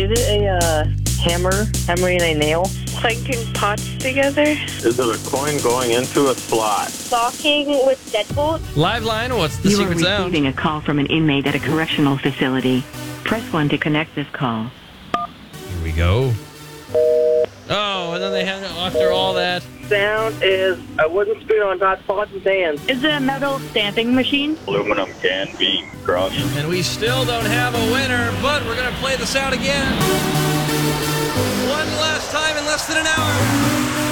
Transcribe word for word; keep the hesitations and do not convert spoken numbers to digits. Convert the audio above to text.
Is it a uh, hammer, hammering a nail? Clanking pots together. Is it a coin going into a slot? Talking with deadbolt. Live line, what's the You are secret sound? receiving a call from an inmate at a correctional facility. Press one to connect this call. Here we go. Oh, and then they hang after all that. Sound is a wooden spoon on Todd Paulson's hands. Is it a metal stamping machine? Aluminum can being crushed. And we still don't have a winner, but we're going to play the sound again. One last time in less than an hour.